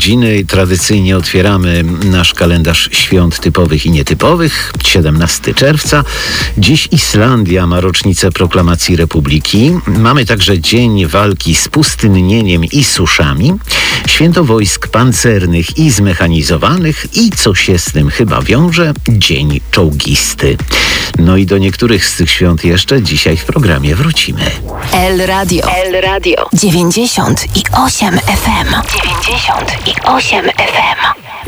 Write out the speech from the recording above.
urodziny. Tradycyjnie otwieramy nasz kalendarz świąt typowych i nietypowych. 17 czerwca. Dziś Islandia ma rocznicę proklamacji Republiki. Mamy także Dzień Walki z Pustynnieniem i Suszami. Święto Wojsk Pancernych i Zmechanizowanych i co się z tym chyba wiąże, Dzień Czołgisty. No i do niektórych z tych świąt jeszcze dzisiaj w programie wrócimy. El Radio 98 FM. 98 FM.